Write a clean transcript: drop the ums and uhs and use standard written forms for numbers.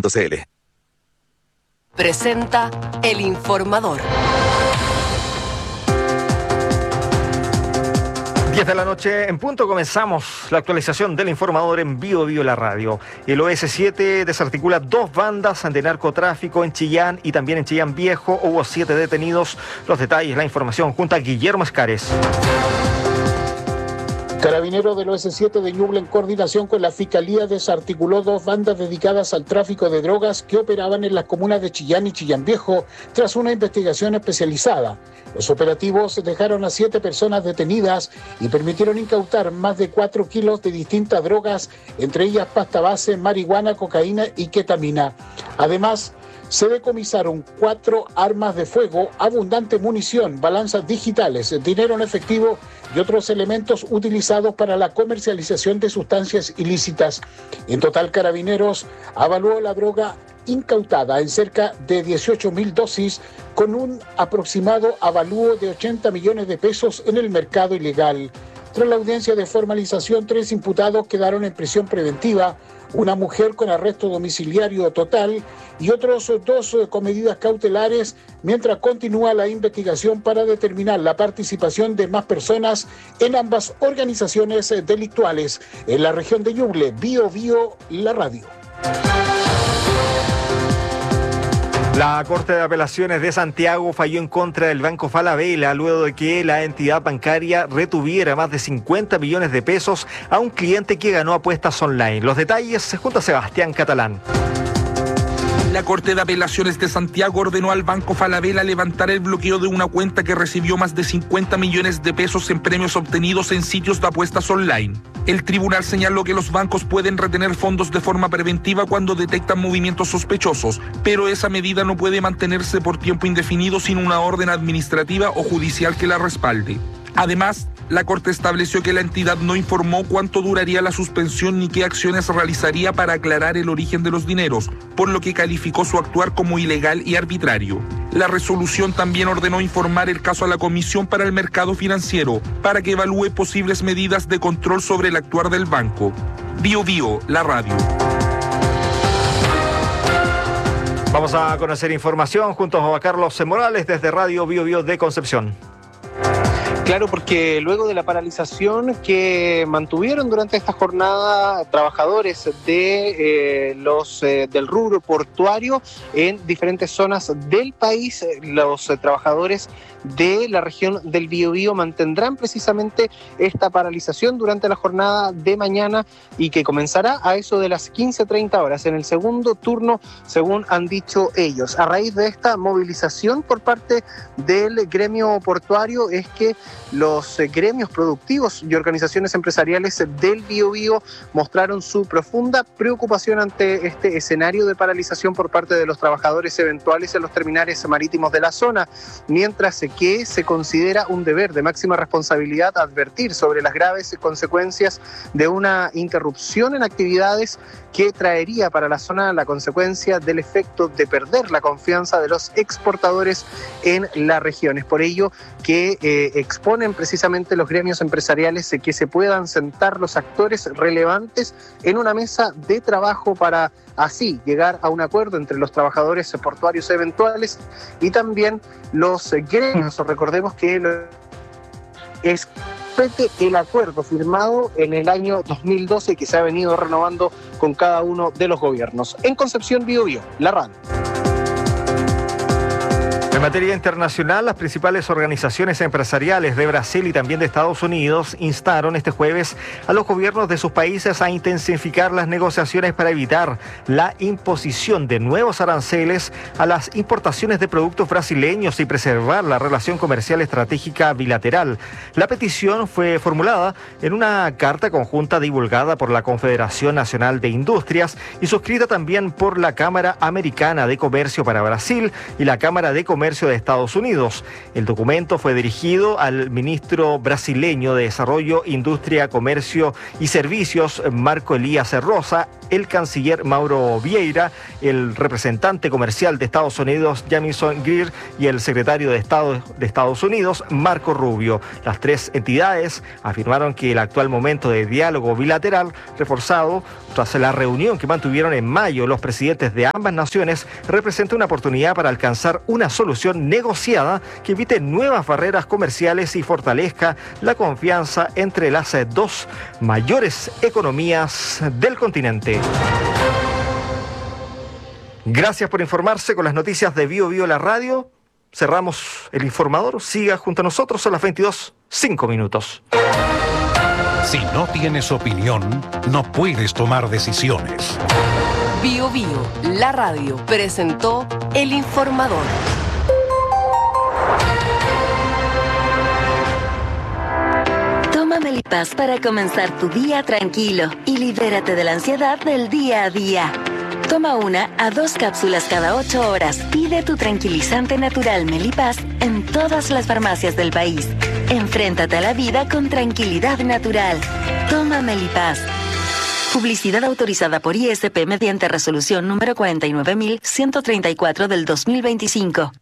www.cmfcarros.cl. Presenta El Informador. 10 de la noche en punto, comenzamos la actualización del Informador en Bio la radio. El OS7 desarticula 2 bandas de narcotráfico en Chillán y también en Chillán Viejo. Hubo 7 detenidos. Los detalles, la información junto a Guillermo Escares. Carabineros del OS7 de Ñuble, en coordinación con la Fiscalía, desarticuló 2 bandas dedicadas al tráfico de drogas que operaban en las comunas de Chillán y Chillán Viejo tras una investigación especializada. Los operativos dejaron a 7 personas detenidas y permitieron incautar más de 4 kilos de distintas drogas, entre ellas pasta base, marihuana, cocaína y ketamina. Además, se decomisaron 4 armas de fuego, abundante munición, balanzas digitales, dinero en efectivo y otros elementos utilizados para la comercialización de sustancias ilícitas. En total, Carabineros evaluó la droga incautada en cerca de 18.000 dosis con un aproximado avalúo de 80 millones de pesos en el mercado ilegal. Tras la audiencia de formalización, 3 imputados quedaron en prisión preventiva, una mujer con arresto domiciliario total y otros 2 con medidas cautelares, mientras continúa la investigación para determinar la participación de más personas en ambas organizaciones delictuales. En la región de Ñuble, Bio la radio. La Corte de Apelaciones de Santiago falló en contra del Banco Falabella luego de que la entidad bancaria retuviera más de 50 millones de pesos a un cliente que ganó apuestas online. Los detalles junto a Sebastián Catalán. La Corte de Apelaciones de Santiago ordenó al Banco Falabella levantar el bloqueo de una cuenta que recibió más de 50 millones de pesos en premios obtenidos en sitios de apuestas online. El tribunal señaló que los bancos pueden retener fondos de forma preventiva cuando detectan movimientos sospechosos, pero esa medida no puede mantenerse por tiempo indefinido sin una orden administrativa o judicial que la respalde. Además, la Corte estableció que la entidad no informó cuánto duraría la suspensión ni qué acciones realizaría para aclarar el origen de los dineros, por lo que calificó su actuar como ilegal y arbitrario. La resolución también ordenó informar el caso a la Comisión para el Mercado Financiero para que evalúe posibles medidas de control sobre el actuar del banco. Bio, la radio. Vamos a conocer información junto a Carlos Morales desde Radio Bio de Concepción. Claro, porque luego de la paralización que mantuvieron durante esta jornada trabajadores del rubro portuario en diferentes zonas del país, los trabajadores de la región del Biobío mantendrán precisamente esta paralización durante la jornada de mañana y que comenzará a eso de las 15:30 horas en el segundo turno, según han dicho ellos. A raíz de esta movilización por parte del gremio portuario es que los gremios productivos y organizaciones empresariales del Biobío mostraron su profunda preocupación ante este escenario de paralización por parte de los trabajadores eventuales en los terminales marítimos de la zona, mientras que se considera un deber de máxima responsabilidad advertir sobre las graves consecuencias de una interrupción en actividades que traería para la zona la consecuencia del efecto de perder la confianza de los exportadores en la región. Es por ello que exponen precisamente los gremios empresariales que se puedan sentar los actores relevantes en una mesa de trabajo para así llegar a un acuerdo entre los trabajadores portuarios eventuales y también los gremios. Recordemos que es el acuerdo firmado en el año 2012 que se ha venido renovando con cada uno de los gobiernos. En Concepción, Bio, la radio. En materia internacional, las principales organizaciones empresariales de Brasil y también de Estados Unidos instaron este jueves a los gobiernos de sus países a intensificar las negociaciones para evitar la imposición de nuevos aranceles a las importaciones de productos brasileños y preservar la relación comercial estratégica bilateral. La petición fue formulada en una carta conjunta divulgada por la Confederación Nacional de Industrias y suscrita también por la Cámara Americana de Comercio para Brasil y la Cámara de Comercio Comercio de Estados Unidos. El documento fue dirigido al ministro brasileño de Desarrollo, Industria, Comercio y Servicios, Marco Elías Rosa, el canciller Mauro Vieira, el representante comercial de Estados Unidos, Jamieson Greer, y el secretario de Estado de Estados Unidos, Marco Rubio. Las tres entidades afirmaron que el actual momento de diálogo bilateral, reforzado tras la reunión que mantuvieron en mayo los presidentes de ambas naciones, representa una oportunidad para alcanzar una solución negociada que evite nuevas barreras comerciales y fortalezca la confianza entre las dos mayores economías del continente. Gracias por informarse con las noticias de Bío Bío la radio. Cerramos el informador. Siga junto a nosotros a las 22:05. Si no tienes opinión, no puedes tomar decisiones. Bío Bío, la radio, presentó El Informador. Toma Melipaz para comenzar tu día tranquilo y libérate de la ansiedad del día a día. Toma 1 a 2 cápsulas cada 8 horas. Pide tu tranquilizante natural Melipaz en todas las farmacias del país. Enfréntate a la vida con tranquilidad natural. Toma Melipaz. Publicidad autorizada por ISP mediante resolución número 49134 del 2025.